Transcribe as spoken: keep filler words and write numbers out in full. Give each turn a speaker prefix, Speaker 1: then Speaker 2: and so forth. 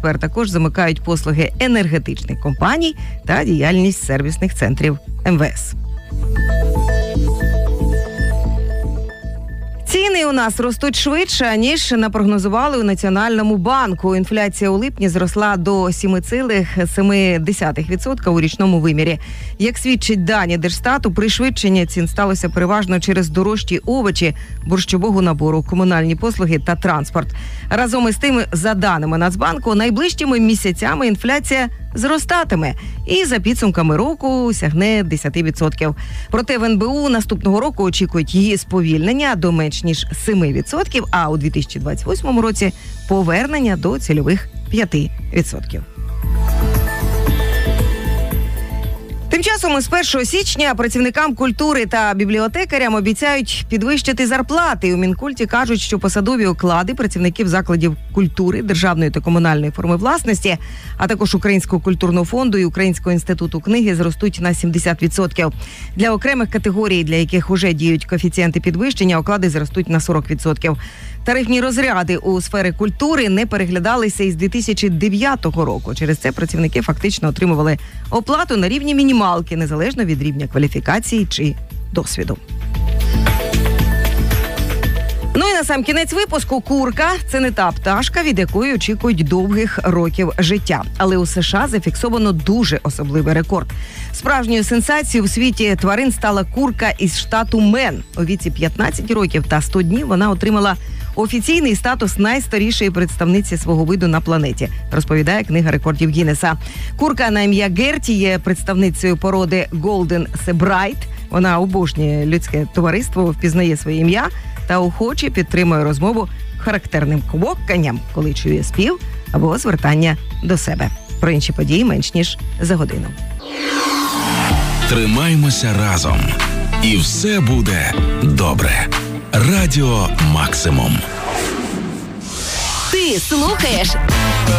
Speaker 1: тепер також замикають послуги енергетичних компаній та діяльність сервісних центрів ем ве ес. Ціни у нас ростуть швидше, ніж напрогнозували у Національному банку. Інфляція у липні зросла до сім цілих сім відсотка у річному вимірі. Як свідчить дані Держстату, пришвидшення цін сталося переважно через дорожчі овочі, борщового набору, комунальні послуги та транспорт. Разом із тим, за даними Нацбанку, найближчими місяцями інфляція зростатиме і за підсумками року сягне десять відсотків. Проте в ен бе у наступного року очікують її сповільнення до менш ніж сім відсотків, а у дві тисячі двадцять восьмому році повернення до цільових п'ять відсотків. Тим часом із першого січня працівникам культури та бібліотекарям обіцяють підвищити зарплати. У Мінкульті кажуть, що посадові оклади працівників закладів культури, державної та комунальної форми власності, а також Українського культурного фонду і Українського інституту книги зростуть на сімдесят відсотків. Для окремих категорій, для яких уже діють коефіцієнти підвищення, оклади зростуть на сорок відсотків. Тарифні розряди у сфері культури не переглядалися із дві тисячі дев'ятого року. Через це працівники фактично отримували оплату на рівні мінімалки, незалежно від рівня кваліфікації чи досвіду. Ну і на сам кінець випуску курка – це не та пташка, від якої очікують довгих років життя. Але у США зафіксовано дуже особливий рекорд. Справжньою сенсацією у світі тварин стала курка із штату Мен. У віці п'ятнадцять років та сто днів вона отримала офіційний статус найстарішої представниці свого виду на планеті, розповідає книга рекордів Гіннеса. Курка на ім'я Герті є представницею породи Golden Sebright. Вона обожнює людське товариство, впізнає своє ім'я та охоче підтримує розмову характерним квокканням, коли чує спів або звертання до себе. Про інші події менш ніж за годину.
Speaker 2: Тримаймося разом. І все буде добре. Радіо Максимум.
Speaker 3: Ти слухаєш